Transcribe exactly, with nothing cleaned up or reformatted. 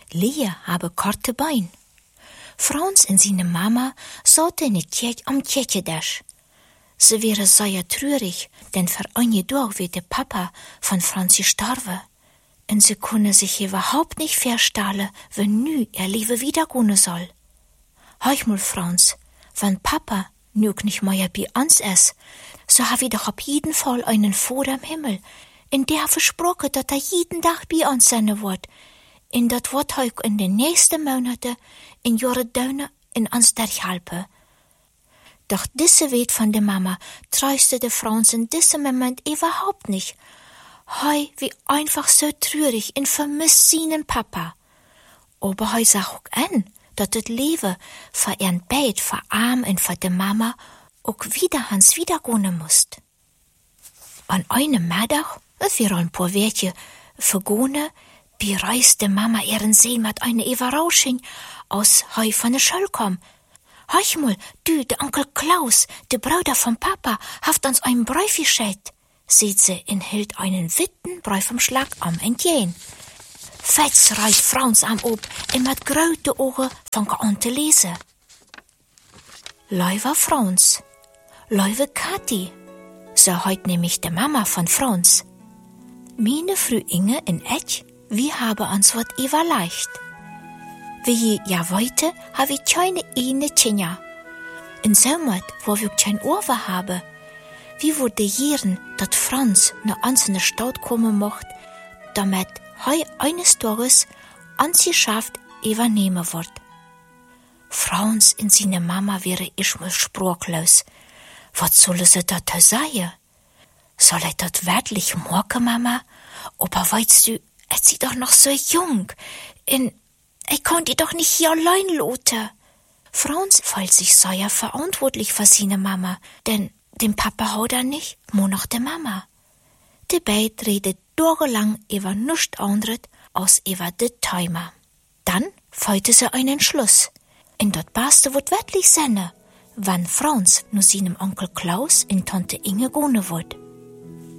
Lee habe korte Bein. Frans en seine Mama zaten in het kerk am Kirchedasch. Sie wäre sehr traurig, denn vor einem Tag wird der Papa von Frans gestorben. Und sie kunne sich überhaupt nicht vorstellen, wenn nu er Leben wiedergehen soll. Hör mal, Frans, wenn Papa nu nicht mehr bei uns ist, so habe ich doch auf jeden Fall einen Vater im Himmel, in der versprochen, dass er jeden Tag bei uns sein wird. Und das wird auch in den nächsten Monaten, in Jahren Döne, in uns durchhelfen. Doch diese Welt von der Mama tröstete Frans in diesem Moment überhaupt nicht. Hei, wie einfach so traurig und vermisst seinen Papa. Aber hei sag auch an, dass das Leben für ihren Beid, für Arm und für die Mama auch wieder Hans wiedergehen muss. An einem Mittag, es wir ein paar Werte vergehen, bereiste Mama ihren See mit einer Überraschung aus hei von der Schule kam. Hör mal, du, der Onkel Klaus, der Bruder vom Papa, hat uns einen Brief geschickt, sieht sie und hält einen witten Brief vom Schlagarm entgegen. Fetz reißt Frans am ob und mit großen Augen fängt an zu lesen. Leuwe Frans, Leuwe Kathi, so heut nämlich der Mama von Frans. Meine Frau Inge in Etch, wir haben uns wat überleicht. Wie ja heute, habe ich keine eine Tjenja. In Sommer, wo wir kein Ohr haben, wie wurde jieren, dat Frans nach uns in der Stadt kommen mocht, damit heu eines Tages uns Geschäft übernehmen wird. Frans und seine Mama wäre ich mal sprachlos. Was soll sie da sagen? Soll ich das wirklich morgen, Mama? Aber weißt du, es ist doch noch so jung. Und ich kann die doch nicht hier allein loten. Frans fühlt sich sehr verantwortlich für seine Mama, denn dem Papa haut er nicht, nur noch der Mama. Die beiden redet tagelang über nichts anderes als über das Thema. Dann fällte sie einen Schluss. Und das Beste wird wirklich sein, wenn Frans nur seinem Onkel Klaus und Tante Inge gehen wird.